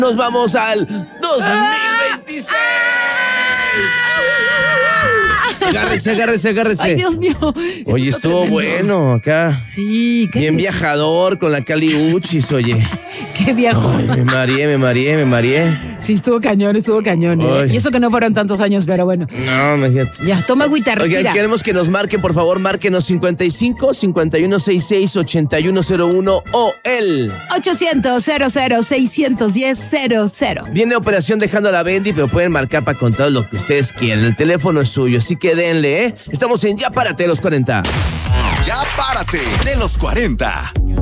Nos vamos al 2026. Agárrese. Ay, Dios mío. Oye, estuvo bueno acá. Sí. Bien viajador con la Kali Uchis, oye. Qué viejo. Ay, me mareé. Sí, estuvo cañón. Y eso que no fueron tantos años, pero bueno. No, imagínate. Ya, toma agüita, respira. Oigan, queremos que nos marquen, por favor, márquenos 55 5166 8101 o el 800-00-610-00. Viene Operación Dejando a la Bendy, pero pueden marcar para contar lo que ustedes quieran. El teléfono es suyo, así que denle, ¿eh? Estamos en Ya Párate de los 40. Ya Párate de los 40.